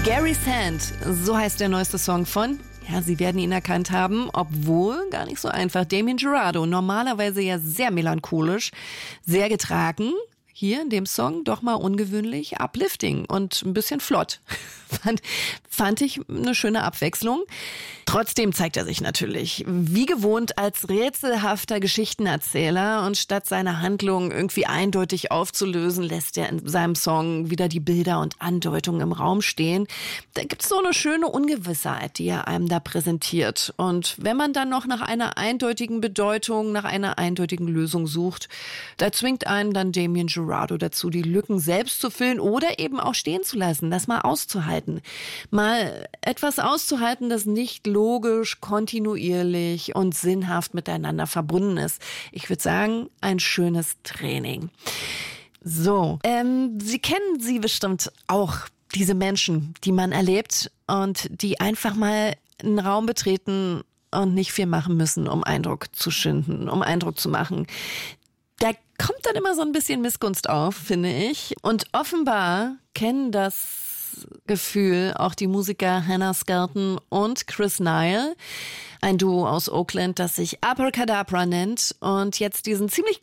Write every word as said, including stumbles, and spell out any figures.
Gary Sand, so heißt der neueste Song von, ja, Sie werden ihn erkannt haben, obwohl gar nicht so einfach. Damien Jurado, normalerweise ja sehr melancholisch, sehr getragen. Hier in dem Song doch mal ungewöhnlich uplifting und ein bisschen flott. Fand, fand ich eine schöne Abwechslung. Trotzdem zeigt er sich natürlich, wie gewohnt, als rätselhafter Geschichtenerzähler. Und statt seine Handlung irgendwie eindeutig aufzulösen, lässt er in seinem Song wieder die Bilder und Andeutungen im Raum stehen. Da gibt's so eine schöne Ungewissheit, die er einem da präsentiert. Und wenn man dann noch nach einer eindeutigen Bedeutung, nach einer eindeutigen Lösung sucht, da zwingt einen dann Damien Jurado dazu, die Lücken selbst zu füllen oder eben auch stehen zu lassen, das mal auszuhalten. Mal etwas auszuhalten, das nicht logisch, kontinuierlich und sinnhaft miteinander verbunden ist. Ich würde sagen, ein schönes Training. So, ähm, Sie kennen sie bestimmt auch, diese Menschen, die man erlebt und die einfach mal einen Raum betreten und nicht viel machen müssen, um Eindruck zu schinden, um Eindruck zu machen. Da kommt dann immer so ein bisschen Missgunst auf, finde ich. Und offenbar kennen das Gefühl auch die Musiker Hannah Skelton und Chris Nile, ein Duo aus Oakland, das sich Abracadabra nennt und jetzt diesen ziemlich